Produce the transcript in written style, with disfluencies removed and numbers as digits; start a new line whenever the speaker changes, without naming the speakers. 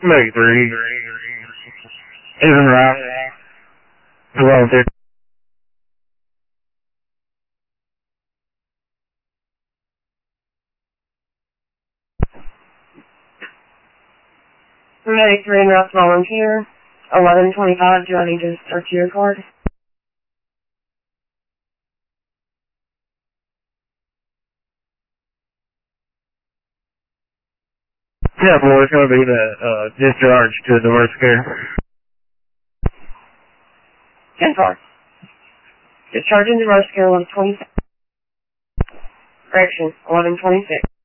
Make 3. Even right. 12, 13.
Medic 3 and Route Volunteer. 1125, do I need to search your card?
Yeah, boy, it's going to be the discharge to diverse care.
10-4. Discharging diverse care 1126. Correction, 1126.